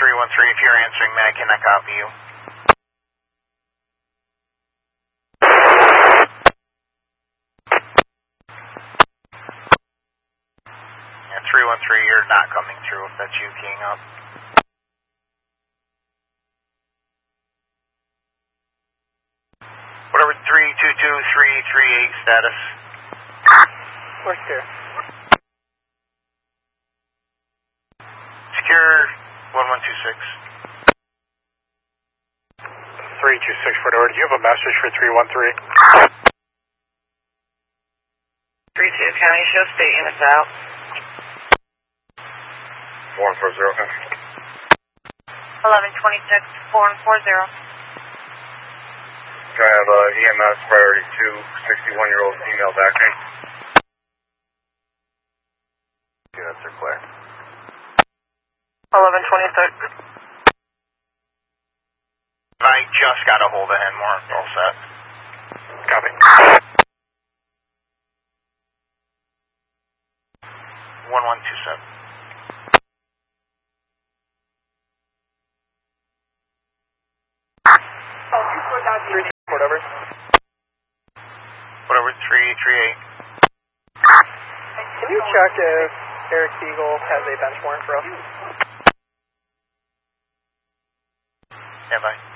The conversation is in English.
313, if you're answering me, I cannot copy you. Yeah, 313, you're not coming through if that's you keying up. Whatever 322338 status. We're secure. Secure 1126. 326 for order. Do you have a message for 313? 32 County Show State units out. 4140. 1126 4140. I have EMS priority 2, 61-year-old female back pain. Units are clear. 1126. I just got a hold of Henmore. All set. Copy. 1127. Whatever. Whatever 338. Can you check if Eric Eagle has a bench warrant for us? Yeah, bye.